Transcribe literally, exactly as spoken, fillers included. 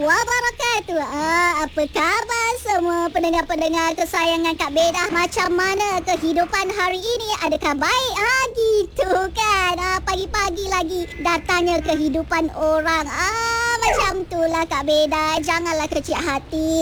wabarakatuh. Ah, apa khabar semua pendengar-pendengar kesayangan Kak Bedah? Macam mana kehidupan hari ini? Adakah baik? Ah, gitu kan. Ah, pagi-pagi lagi datangnya kehidupan orang. Ah, macam itulah Kak Bedah. Janganlah kecil hati.